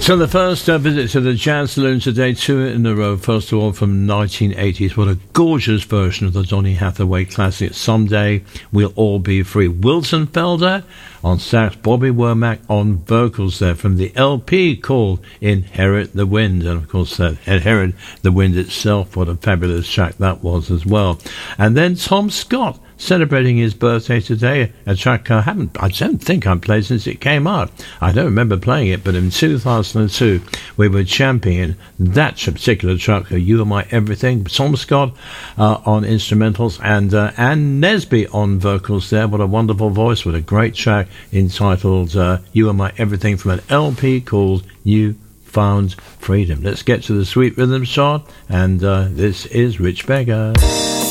So the first visit to the Jazz Saloon today, two in a row. First of all, from 1980s. What a gorgeous version of the Donny Hathaway classic, Someday We'll All Be Free. Wilson Felder on sax, Bobby Womack on vocals there from the LP called Inherit the Wind. And of course, that Inherit the Wind itself, what a fabulous track that was as well. And then Tom Scott, celebrating his birthday today, a track I don't think I've played since it came out. I don't remember playing it, but in 2002 we were championing that particular track, You Are My Everything. Tom Scott on instrumentals and Ann Nesby on vocals there. What a wonderful voice, what a great track entitled You Are My Everything from an LP called New Found Freedom. Let's get to the Sweet Rhythm chart, and this is Rich Beggar.